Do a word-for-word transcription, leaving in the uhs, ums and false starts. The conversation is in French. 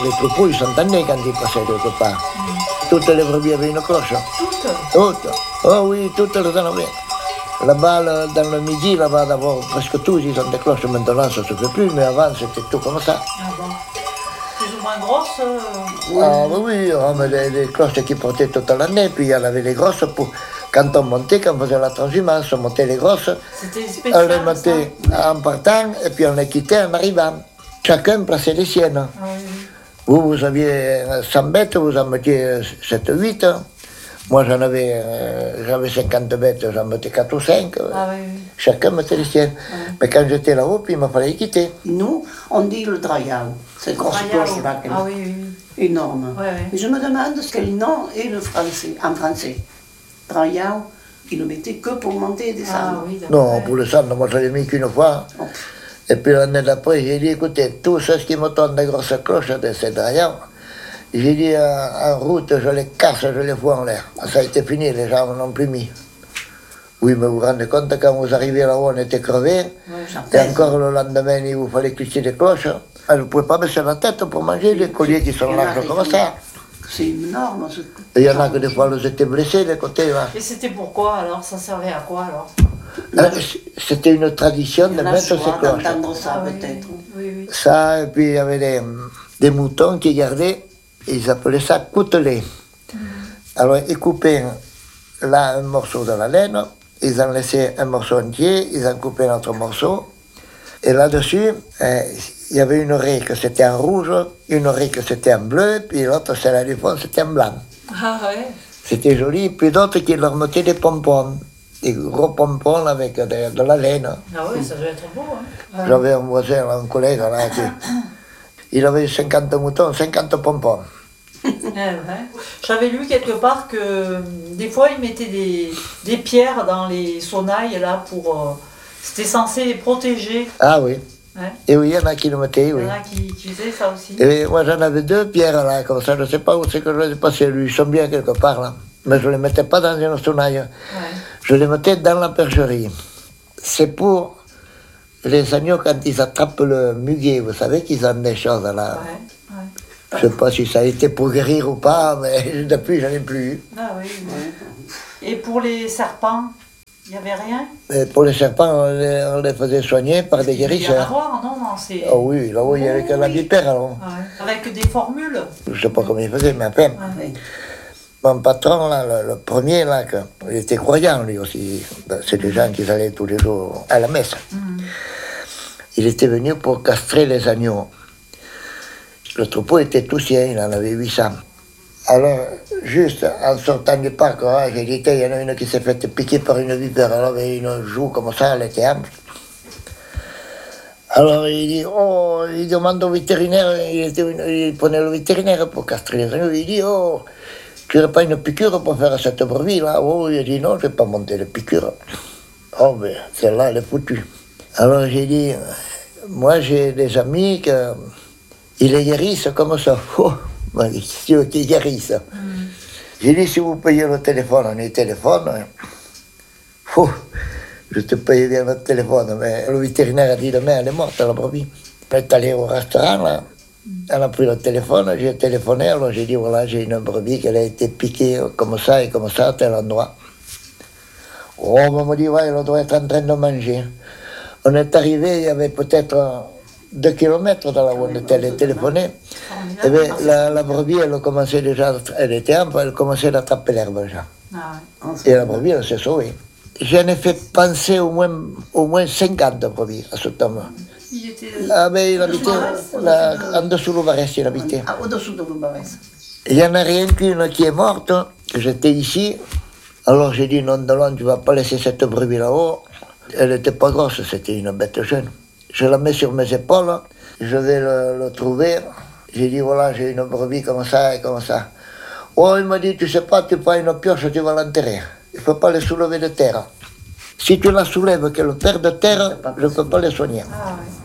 les troupeaux, ils s'entendaient quand ils passaient quelque part. Mm. Toutes les brebis avaient une cloche. Toutes Toutes. Oh oui, toutes les en avaient. Là-bas, dans le midi, là-bas, d'abord, presque tous, ils ont des cloches. Maintenant, ça ne se fait plus, mais avant, c'était tout comme ça. Ah bon. Plus ou moins grosses euh... Ah oui, on avait des, des cloches qui portaient toute l'année, puis il y en avait les grosses pour... Quand on montait, quand on faisait la transhumance, on montait les grosses. C'était spécial, on les montait ça. En partant, et puis on les quittait en arrivant. Chacun plaçait les siennes. Ah, oui, oui. Vous, vous aviez cent bêtes, vous en mettiez sept ou huit. Moi, j'en avais, euh, j'avais cinquante bêtes, j'en mettais quatre ou cinq. Ah, oui, oui. Chacun mettait les siennes. Oui. Mais quand j'étais là-haut, puis il me fallait les quitter. Nous, on dit le drayao. C'est grosse cloche-là. Ah oui, oui, oui. Énorme. Ouais, ouais. Et je me demande quel nom est le français, en français. Drayao, ils le mettaient que pour monter et descendre. Ah, oui, non, pour le descendre, moi je l'ai mis qu'une fois. Oh. Et puis l'année d'après, j'ai dit, écoutez, tout ce qui me donne des grosses cloches de ces drayaux, j'ai dit, en, en route, je les casse, je les fous en l'air. Ça a été fini, les gens n'en ont plus mis. Oui, mais vous vous rendez compte, quand vous arrivez là-haut, on était crevés, ouais, et encore le lendemain, il vous fallait cliquer des cloches. Vous ne pouvez pas baisser la tête pour manger les colliers qui sont larges comme ça. C'est énorme. Et il y en a que des fois, ils étaient blessés, les côtés. Là. Et c'était pourquoi alors? Ça servait à quoi alors? C'était une tradition de mettre ces cloches. Ça, ah, peut-être. Oui, oui. Ça, et puis il y avait des, des moutons qui gardaient, ils appelaient ça couteler. Mm. Alors, ils coupaient là un morceau de la laine, ils en laissaient un morceau entier, ils en coupaient un autre morceau. Et là-dessus, euh, il y avait une oreille que c'était en rouge, une oreille que c'était en bleu, puis l'autre, celle du fond, c'était en blanc. Ah ouais. C'était joli, puis d'autres qui leur mettaient des pompons, des gros pompons avec de, de la laine. Ah oui, ça doit être beau. Hein. J'avais un voisin, un collègue, là, qui, il avait cinquante moutons, cinquante pompons. Eh ouais. J'avais lu quelque part que des fois, ils mettaient des, des pierres dans les sonnailles, là, pour... Euh, c'était censé les protéger. Ah oui. Ouais. Et oui, il y en a qui le mettaient, oui. Il y en a qui utilisaient ça aussi. Et moi, j'en avais deux pierres, là, comme ça. Je ne sais pas où c'est que je les ai passées. Ils sont bien quelque part, là. Mais je ne les mettais pas dans une sonnaille. Ouais. Je les mettais dans la percherie. C'est pour les agneaux, quand ils attrapent le muguet. Vous savez qu'ils ont des choses, là. Ouais. Ouais. Je ne sais pas si ça a été pour guérir ou pas, mais depuis, je n'en ai plus eu. Ah oui, oui. Et pour les serpents, il n'y avait rien? Et pour les serpents, on les, on les faisait soigner par des guérisseurs. Il y a à voir, non, non, c'est... Ah oui, là-haut, il y avait que la vipère, alors. Ah ouais. Avec des formules? Je ne sais pas comment il faisait, mais enfin... Ah oui. Mon patron, là, le, le premier, là, que, il était croyant, lui aussi. C'est des gens qui allaient tous les jours à la messe. Mm. Il était venu pour castrer les agneaux. Le troupeau était tout sien, il en avait huit cents. Alors, juste en sortant du parc, hein, j'ai dit, il y en a une qui s'est fait piquer par une vipère. Elle avait une joue comme ça, elle était ample. Alors, il dit, oh, il demande au vétérinaire, il, était, il prenait le vétérinaire pour castrer les agneaux. Il dit, oh, tu n'aurais pas une piqûre pour faire cette brebis, là? Oh, il a dit, non, je ne vais pas monter de piqûre. Oh, mais celle-là, elle est foutue. Alors, j'ai dit, moi, j'ai des amis que... Ils les guérissent comme ça. Oh, si tu veux qu'ils guérissent. Mm. J'ai dit, si vous payez le téléphone, on est téléphone. Oh, je te paye bien le téléphone. Mais le vétérinaire a dit, demain, elle est morte, la brebis. Elle est allée au restaurant, là. Elle a pris le téléphone, j'ai téléphoné. Alors j'ai dit, voilà, j'ai une brebis qui a été piquée comme ça et comme ça, à tel endroit. Oh, on m'a dit, ouais, elle doit être en train de manger. On est arrivé, il y avait peut-être... deux kilomètres dans la où on était téléphoné. Et bien, la, la brebis, elle commençait déjà, elle était ample, elle commençait à attraper l'herbe déjà. Ah ouais. Et la brebis, elle s'est sauvée. J'en ai fait penser au moins, au moins cinquante brebis à ce temps-là. Il était... Ah ben, il habitait là, en dessous de l'Ouvarès, il habitait. Ah, au-dessous de l'Ouvarès. Il n'y en a rien qu'une qui est morte, j'étais ici. Alors j'ai dit, non, non, tu ne vas pas laisser cette brebis là-haut. Elle n'était pas grosse, c'était une bête jeune. Je la mets sur mes épaules, je vais le, le trouver. J'ai dit, voilà, j'ai une brebis comme ça et comme ça. Oh, il m'a dit, tu sais pas, tu prends une pioche, tu vas l'enterrer. Il ne faut pas les soulever de terre. Si tu la soulèves, qu'elle perd de terre, je ne peux pas les soigner. Ah, ouais.